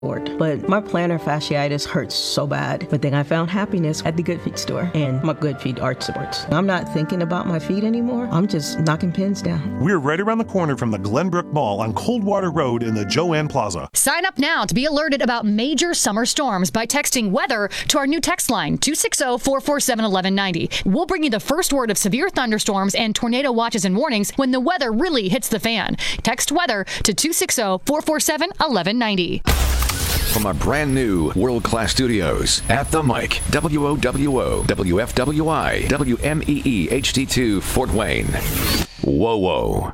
But my plantar fasciitis hurts so bad. But then I found happiness at the Good Feet store and my Good Feet arch supports. I'm not thinking about my feet anymore. I'm just knocking pins down. We're right around the corner from the Glenbrook Mall on Coldwater Road in the Joanne Plaza. Sign up now to be alerted about major summer storms by texting weather to our new text line, 260-447-1190. We'll bring you the first word of severe thunderstorms and tornado watches and warnings when the weather really hits the fan. Text weather to 260-447-1190. From our brand new world-class studios at the mic, WOWO, WFWI, WMEE HD2 Fort Wayne. Whoa.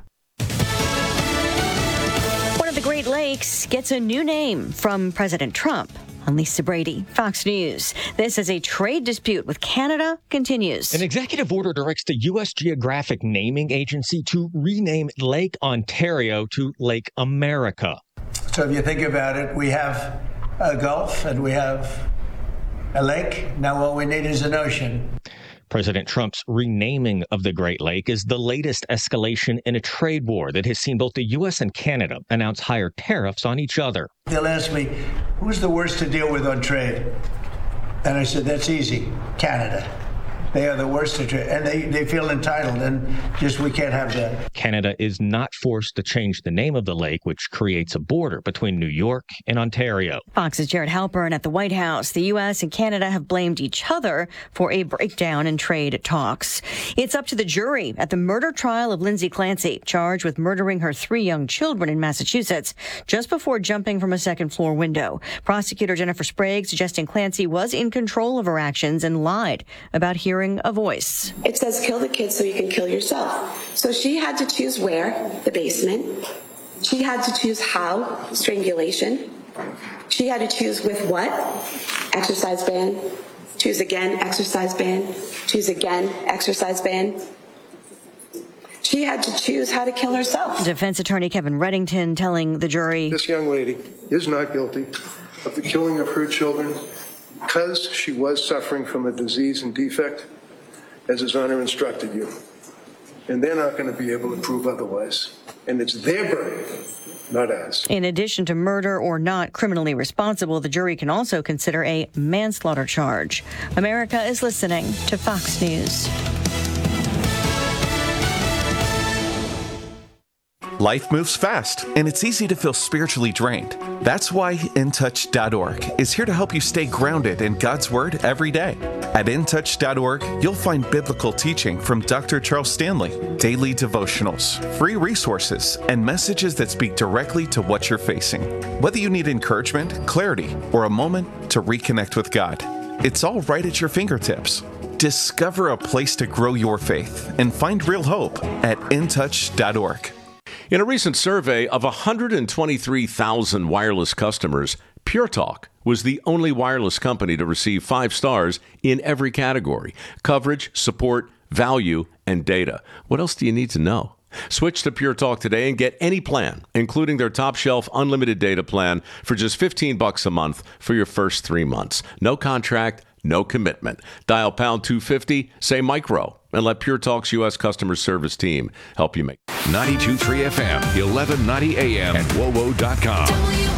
One of the Great Lakes gets a new name from President Trump. I'm Lisa Brady, Fox News. This is a trade dispute with Canada continues. An executive order directs the U.S. Geographic Naming Agency to rename Lake Ontario to Lake America. So if you think about it, we have a Gulf and we have a lake. Now all we need is an ocean. President Trump's renaming of the Great Lake is the latest escalation in a trade war that has seen both the U.S. and Canada announce higher tariffs on each other. They'll ask me, who's the worst to deal with on trade? And I said, that's easy, Canada. They are the worst to trade, and they feel entitled, and just we can't have that. Canada is not forced to change the name of the lake, which creates a border between New York and Ontario. Fox's Jared Halpern at the White House. The U.S. and Canada have blamed each other for a breakdown in trade talks. It's up to the jury at the murder trial of Lindsay Clancy, charged with murdering her 3 young children in Massachusetts just before jumping from a second-floor window. Prosecutor Jennifer Sprague suggesting Clancy was in control of her actions and lied about hearing a voice. It says kill the kids so you can kill yourself. So she had to choose where, the basement. She had to choose how, strangulation. She had to choose with what, exercise ban. Choose again, exercise ban. Choose again, exercise ban. She had to choose how to kill herself. Defense attorney Kevin Reddington telling the jury, this young lady is not guilty of the killing of her children because she was suffering from a disease and defect, as His Honor instructed you. And they're not going to be able to prove otherwise. And it's their burden, not ours. In addition to murder or not criminally responsible, the jury can also consider a manslaughter charge. America is listening to Fox News. Life moves fast, and it's easy to feel spiritually drained. That's why InTouch.org is here to help you stay grounded in God's Word every day. At InTouch.org, you'll find biblical teaching from Dr. Charles Stanley, daily devotionals, free resources, and messages that speak directly to what you're facing. Whether you need encouragement, clarity, or a moment to reconnect with God, it's all right at your fingertips. Discover a place to grow your faith and find real hope at InTouch.org. In a recent survey of 123,000 wireless customers, Pure Talk was the only wireless company to receive 5 stars in every category: coverage, support, value, and data. What else do you need to know? Switch to Pure Talk today and get any plan, including their top shelf unlimited data plan for just $15 a month for your first 3 months. No contract, no commitment. Dial pound 250, say micro, and let Pure Talk's U.S. customer service team help you make 92.3 FM, 1190 AM, and WOWO.com.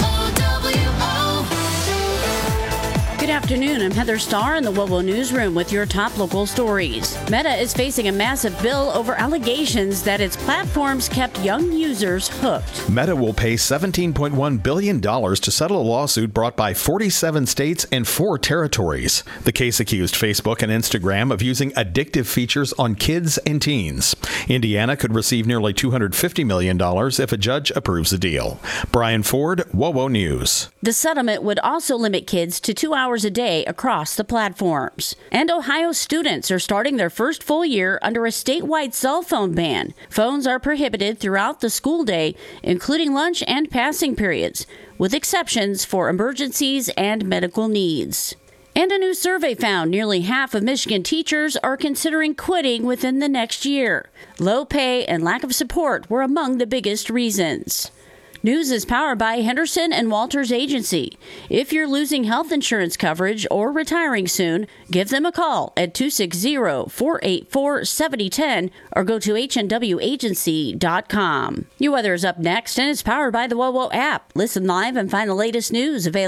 Good afternoon. I'm Heather Starr in the WOWO Newsroom with your top local stories. Meta is facing a massive bill over allegations that its platforms kept young users hooked. Meta will pay $17.1 billion to settle a lawsuit brought by 47 states and 4 territories. The case accused Facebook and Instagram of using addictive features on kids and teens. Indiana could receive nearly $250 million if a judge approves the deal. Brian Ford, WOWO News. The settlement would also limit kids to 2 hours a day across the platforms. And Ohio students are starting their first full year under a statewide cell phone ban. Phones are prohibited throughout the school day, including lunch and passing periods, with exceptions for emergencies and medical needs. And a new survey found nearly half of Michigan teachers are considering quitting within the next year. Low pay and lack of support were among the biggest reasons. News is powered by Henderson and Walters Agency. If you're losing health insurance coverage or retiring soon, give them a call at 260-484-7010 or go to hnwagency.com. Your weather is up next and it's powered by the WOWO app. Listen live and find the latest news available